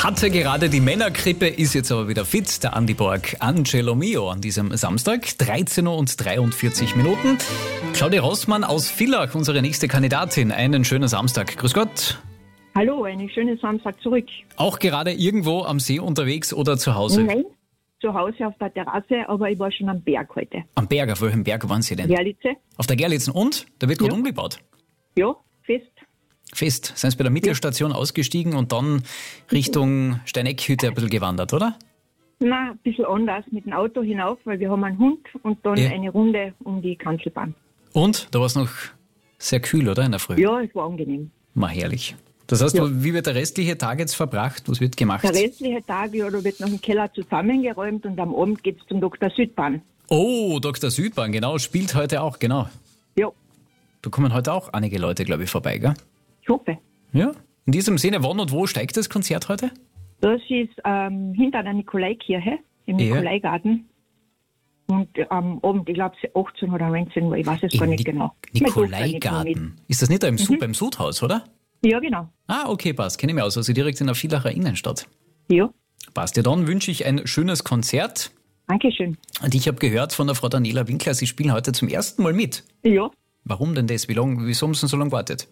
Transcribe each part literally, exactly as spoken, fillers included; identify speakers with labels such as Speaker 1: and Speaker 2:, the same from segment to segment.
Speaker 1: Hatte gerade die Männergrippe, ist jetzt aber wieder fit. Der Andi Borg, Angelo Mio an diesem Samstag, dreizehn Uhr und dreiundvierzig Minuten. Claudia Rossmann aus Villach, unsere nächste Kandidatin. Einen schönen Samstag. Grüß Gott.
Speaker 2: Hallo, einen schönen Samstag zurück.
Speaker 1: Auch gerade irgendwo am See unterwegs oder zu Hause?
Speaker 2: Nein, zu Hause auf der Terrasse, aber ich war schon am Berg heute.
Speaker 1: Am Berg, auf welchem Berg waren Sie denn?
Speaker 2: Gerlitze?
Speaker 1: Auf der Gerlitzen. Und? Da wird gerade
Speaker 2: Ja.
Speaker 1: umgebaut.
Speaker 2: Ja, fest.
Speaker 1: Fest. Sind Sie bei der Mittelstation ausgestiegen und dann Richtung Steineckhütte ein bisschen gewandert, oder?
Speaker 2: Na, ein bisschen anders mit dem Auto hinauf, weil wir haben einen Hund und dann
Speaker 1: Ja.
Speaker 2: eine Runde um die Kanzelbahn.
Speaker 1: Und? Da war es noch sehr kühl, oder? In der Früh.
Speaker 2: Ja, es war angenehm.
Speaker 1: Mal herrlich. Das heißt,
Speaker 2: Ja.
Speaker 1: wie wird der restliche Tag jetzt verbracht? Was wird gemacht?
Speaker 2: Der restliche Tag, ja, da wird noch im Keller zusammengeräumt und am Abend geht's zum Doktor Südbahn.
Speaker 1: Oh, Doktor Südbahn, genau, spielt heute auch, genau.
Speaker 2: Ja,
Speaker 1: Da kommen heute auch einige Leute, glaube ich, vorbei, gell?
Speaker 2: ich hoffe.
Speaker 1: Ja. In diesem Sinne, wann und wo steigt das Konzert heute?
Speaker 2: Das ist ähm, hinter der Nikolaikirche, im
Speaker 1: Ja.
Speaker 2: Nikolaigarten. Und am Abend, ich glaube, achtzehn oder neunzehn Uhr, ich weiß es gar nicht
Speaker 1: Ni-
Speaker 2: genau. Meine Tochter nicht mehr mit.
Speaker 1: Nikolaigarten. Ist das nicht da im Sud, beim Sudhaus, oder?
Speaker 2: Ja, genau.
Speaker 1: Ah, okay, passt. Kenne ich mich aus. Also direkt in der Villacher Innenstadt.
Speaker 2: Ja,
Speaker 1: Passt. Ja, dann wünsche ich ein schönes Konzert.
Speaker 2: Dankeschön.
Speaker 1: Und ich habe gehört von der Frau Daniela Winkler, Sie spielen heute zum ersten Mal mit.
Speaker 2: Ja.
Speaker 1: Warum denn das? Wie lang, wieso haben Sie so lange gewartet?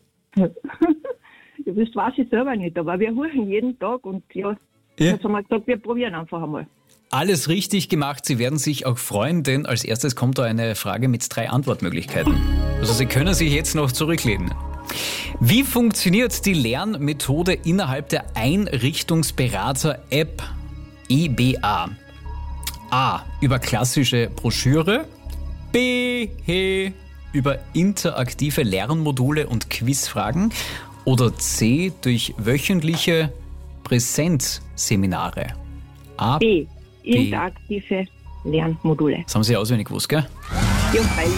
Speaker 2: Ja, das weiß ich selber nicht, aber wir hören jeden Tag und ja,
Speaker 1: Ja.
Speaker 2: jetzt haben wir gesagt, wir probieren einfach einmal.
Speaker 1: Alles richtig gemacht. Sie werden sich auch freuen, denn als erstes kommt da eine Frage mit drei Antwortmöglichkeiten. Also Sie können sich jetzt noch zurücklehnen. Wie funktioniert die Lernmethode innerhalb der Einrichtungsberater-App E B A? A. Über klassische Broschüre. B. Über interaktive Lernmodule und Quizfragen. Oder C. Durch wöchentliche Präsenzseminare. A.
Speaker 2: B. Interaktive Lernmodule.
Speaker 1: Das haben Sie auswendig gewusst, gell?
Speaker 2: Ja, freilich.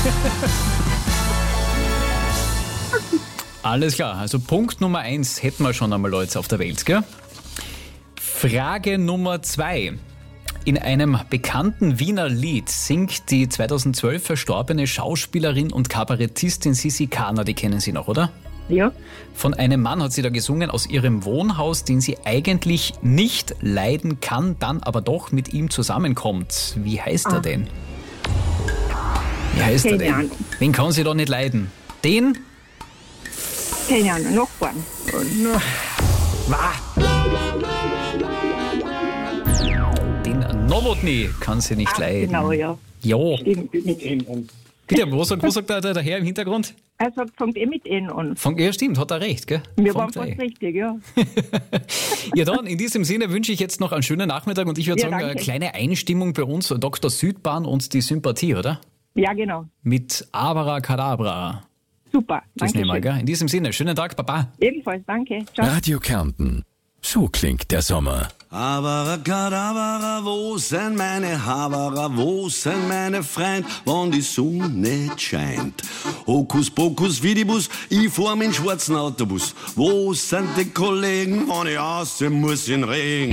Speaker 1: Alles klar, also Punkt Nummer eins hätten wir schon einmal Leute auf der Welt, gell? Frage Nummer zwei. In einem bekannten Wiener Lied singt die zweitausendzwölf verstorbene Schauspielerin und Kabarettistin Sissi Kahner, die kennen Sie noch, oder?
Speaker 2: Ja,
Speaker 1: Von einem Mann hat sie da gesungen aus ihrem Wohnhaus, den sie eigentlich nicht leiden kann, dann aber doch mit ihm zusammenkommt. Wie heißt er
Speaker 2: Ah.
Speaker 1: denn? Wie heißt er
Speaker 2: Keine
Speaker 1: denn?
Speaker 2: Ahnung.
Speaker 1: Wen kann sie da nicht leiden? Den?
Speaker 2: keine Ahnung, Nachbarn.
Speaker 1: Wah. Den Nowotny kann sie nicht
Speaker 2: Ach,
Speaker 1: leiden.
Speaker 2: genau, ja.
Speaker 1: Jo.
Speaker 2: Stimmt, mit N an.
Speaker 1: Bitte, was sagt, was sagt der, der Herr im Hintergrund?
Speaker 2: Er sagt, fängt eh mit N an.
Speaker 1: Von, ja, stimmt, hat er recht, gell?
Speaker 2: Wir
Speaker 1: Fängt
Speaker 2: waren
Speaker 1: er
Speaker 2: fast
Speaker 1: eh.
Speaker 2: richtig, ja.
Speaker 1: Ja, dann, in diesem Sinne wünsche ich jetzt noch einen schönen Nachmittag und ich würde
Speaker 2: Ja,
Speaker 1: sagen,
Speaker 2: danke.
Speaker 1: eine kleine Einstimmung bei uns, Doktor Südbahn und die Sympathie, oder?
Speaker 2: Ja, genau.
Speaker 1: Mit Abracadabra.
Speaker 2: Super.
Speaker 1: Das nehmen wir,
Speaker 2: Dankeschön.
Speaker 1: gell? In diesem Sinne, schönen Tag, Baba.
Speaker 2: Ebenfalls, danke. Ciao.
Speaker 3: Radio Kärnten. So klingt der Sommer.
Speaker 4: Abracadabra, wo sind meine Haberer, wo sind meine Freund, wann die Sonne scheint? Hokus pokus fidibus, ich fahr mit schwarzen Autobus. Wo sind die Kollegen, wann ich aussehen muss in Regen?